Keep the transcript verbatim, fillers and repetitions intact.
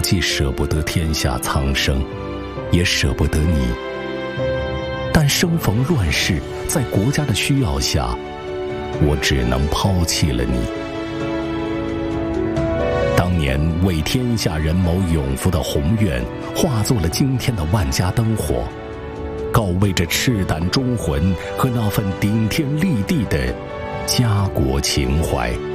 既舍不得天下苍生，也舍不得你。但生逢乱世，在国家的需要下，我只能抛弃了你。当年为天下人谋永福的宏愿，化作了今天的万家灯火，告慰着赤胆忠魂和那份顶天立地的家国情怀。